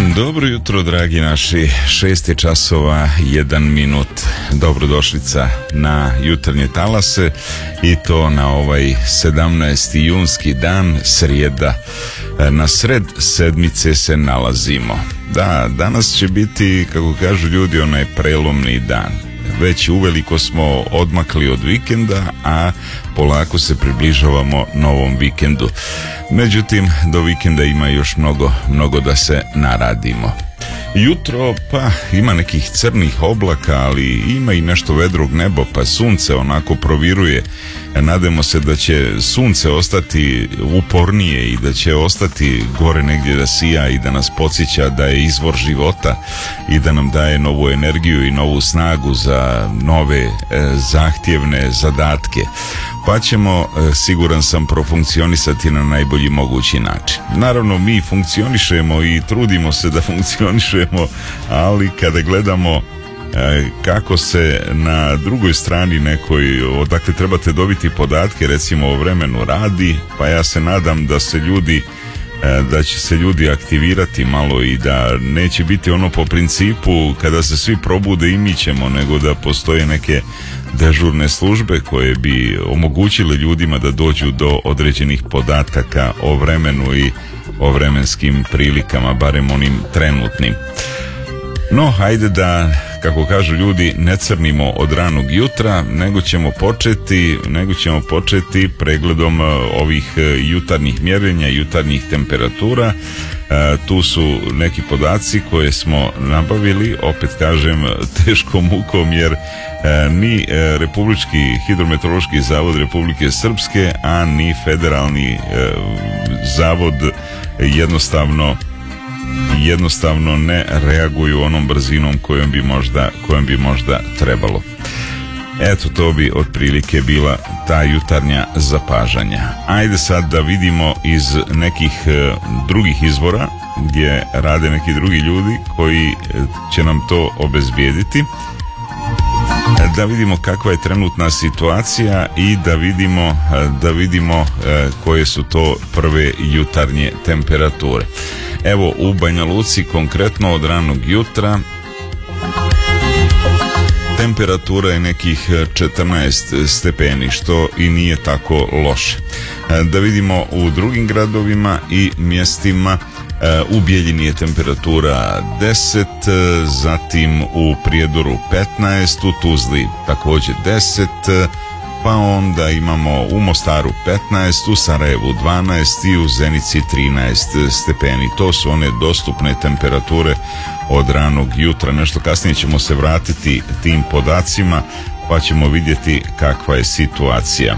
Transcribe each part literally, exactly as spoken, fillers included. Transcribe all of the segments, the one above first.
Dobro jutro, dragi naši, šest časova, jedan minut. Dobrodošlica na jutarnje talase i to na ovaj sedamnaesti junski dan, srijeda. Na sred sedmice se nalazimo. Da, danas će biti, kako kažu ljudi, onaj prelomni dan. Već uveliko smo odmakli od vikenda, a polako se približavamo novom vikendu. Međutim, do vikenda ima još mnogo, mnogo da se naradimo. Jutro, pa ima nekih crnih oblaka, ali ima i nešto vedrog neba, pa sunce onako proviruje. Nadamo se da će sunce ostati upornije i da će ostati gore negdje da sija i da nas podsjeća da je izvor života i da nam daje novu energiju i novu snagu za nove e, zahtjevne zadatke. Pa ćemo, e, siguran sam, profunkcionisati na najbolji mogući način. Naravno, mi funkcionišemo i trudimo se da funkcionišemo, ali kada gledamo kako se na drugoj strani nekoj, odakle trebate dobiti podatke, recimo o vremenu, radi, pa ja se nadam da se ljudi da će se ljudi aktivirati malo i da neće biti ono po principu kada se svi probude i mi ćemo, nego da postoje neke dežurne službe koje bi omogućile ljudima da dođu do određenih podataka o vremenu i o vremenskim prilikama, barem onim trenutnim. No, hajde da, kako kažu ljudi, ne crnimo od ranog jutra, nego ćemo početi, nego ćemo početi pregledom ovih jutarnjih mjerenja, jutarnjih temperatura. E, tu su neki podaci koje smo nabavili, opet kažem, teškom mukom, jer e, ni e, Republički hidrometeorološki zavod Republike Srpske, a ni Federalni e, zavod jednostavno jednostavno ne reaguju onom brzinom kojom bi možda, kojom bi možda trebalo. Eto, to bi otprilike bila ta jutarnja zapažanja. Ajde sad da vidimo iz nekih e, drugih izvora gdje rade neki drugi ljudi koji će nam to obezbijediti, da vidimo kakva je trenutna situacija i da vidimo, da vidimo e, koje su to prve jutarnje temperature. Evo, u Banja Luci konkretno od ranog jutra temperatura je nekih četrnaest stepeni, što i nije tako loše. Da vidimo u drugim gradovima i mjestima. U Bijeljini je temperatura deset, zatim u Prijedoru petnaest, u Tuzli također deset, pa onda imamo u Mostaru petnaest, u Sarajevu dvanaest i u Zenici trinaest stepeni. To su one dostupne temperature od ranog jutra. Nešto kasnije ćemo se vratiti tim podacima, pa ćemo vidjeti kakva je situacija.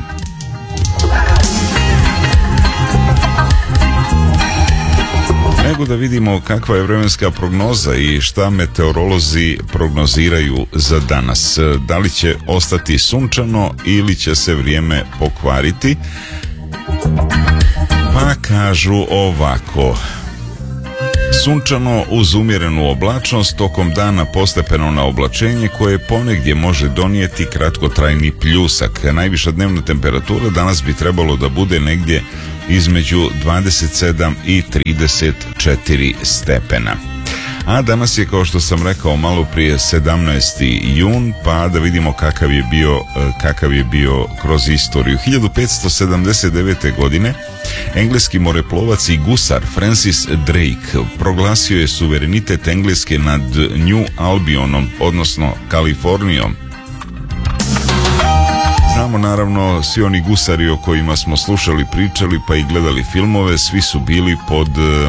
Nego da vidimo kakva je vremenska prognoza i šta meteorolozi prognoziraju za danas. Da li će ostati sunčano ili će se vrijeme pokvariti? Pa kažu ovako: sunčano uz umjerenu oblačnost, tokom dana postepeno na oblačenje koje ponegdje može donijeti kratkotrajni pljusak. Najviša dnevna temperatura danas bi trebalo da bude negdje između dvadeset sedam i trideset četiri stepena. A danas je, kao što sam rekao malo prije, sedamnaesti jun, pa da vidimo kakav je bio, kakav je bio kroz istoriju. hiljadu petsto sedamdeset devete. godine engleski moreplovac i gusar Francis Drake proglasio je suverenitet Engleske nad New Albionom, odnosno Kalifornijom. Znamo naravno, svi oni gusari o kojima smo slušali, pričali pa i gledali filmove, svi su bili pod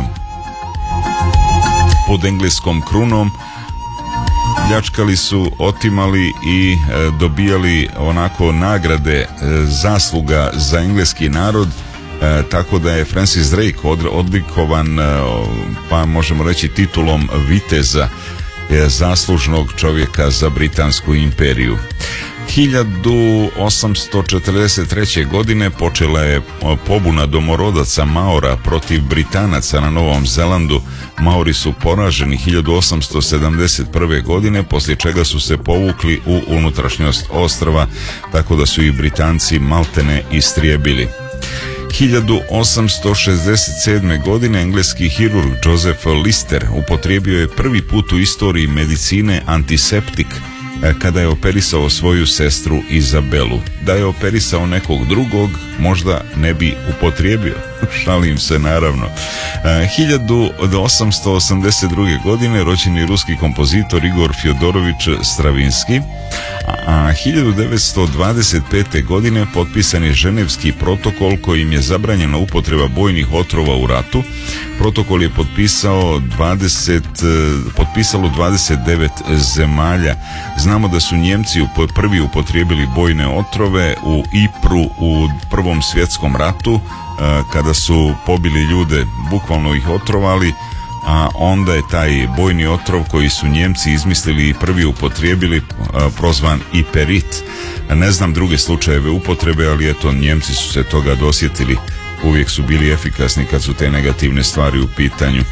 pod engleskom krunom, pljačkali su, otimali i e, dobijali onako nagrade e, zasluga za engleski narod, e, tako da je Francis Drake od, odlikovan, e, pa možemo reći titulom viteza, e, zaslužnog čovjeka za Britansku imperiju. hiljadu osamsto četrdeset treće. godine počela je pobuna domorodaca Maora protiv Britanaca na Novom Zelandu. Maori su poraženi hiljadu osamsto sedamdeset prve. godine, poslije čega su se povukli u unutrašnjost ostrva, tako da su i Britanci maltene istrijebili. hiljadu osamsto šezdeset sedme. godine engleski hirurg Joseph Lister upotrijebio je prvi put u istoriji medicine antiseptik kada je operisao svoju sestru Izabelu. Da je operisao nekog drugog, možda ne bi upotrijebio. Šalim se, naravno. hiljadu osamsto osamdeset druge. godine rođen je ruski kompozitor Igor Fjodorović Stravinski, a hiljadu devetsto dvadeset pete. godine potpisan je Ženevski protokol kojim je zabranjena upotreba bojnih otrova u ratu. Protokol je potpisao dvadeset, potpisalo dvadeset devet zemalja. Znamo da su Njemci prvi upotrijebili bojne otrove u Ypru u Prvom svjetskom ratu, kada su pobili ljude, bukvalno ih otrovali, a onda je taj bojni otrov koji su Njemci izmislili i prvi upotrijebili prozvan iperit. Ne znam druge slučajeve upotrebe, ali eto, Njemci su se toga dosjetili. Uvijek su bili efikasni kad su te negativne stvari u pitanju.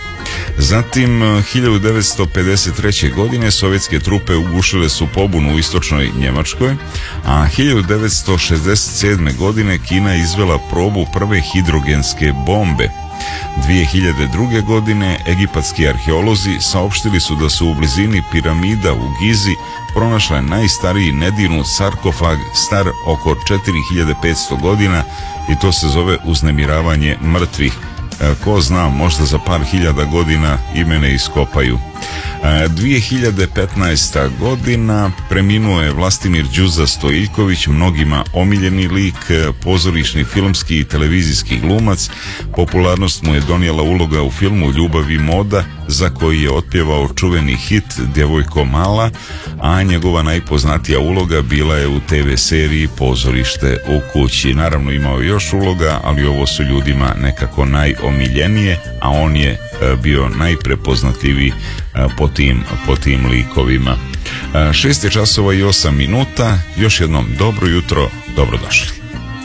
Zatim, hiljadu devetsto pedeset treće. godine sovjetske trupe ugušile su pobunu u istočnoj Njemačkoj, a hiljadu devetsto šezdeset sedme. godine Kina izvela probu prve hidrogenske bombe. dvije hiljade druge. godine egipatski arheolozi saopštili su da su u blizini piramida u Gizi pronašle najstariji nedirnut sarkofag star oko četiri hiljade petsto. godina i to se zove uznemiravanje mrtvih. Ko zna, možda za par hiljada godina i mene iskopaju. dvije hiljade petnaesta. godina preminuo je Vlastimir Đuza Stojiljković, mnogima omiljeni lik, pozorišni, filmski i televizijski glumac. Popularnost mu je donijela uloga u filmu Ljubav i moda, za koji je otpjevao čuveni hit Djevojko mala, a njegova najpoznatija uloga bila je u te ve seriji Pozorište u kući. Naravno, imao je još uloga, ali ovo su ljudima nekako najomiljenije, a on je bio najprepoznatljiviji po tim, po tim likovima. Šest je časova i osam minuta. Još jednom dobro jutro, dobrodošli.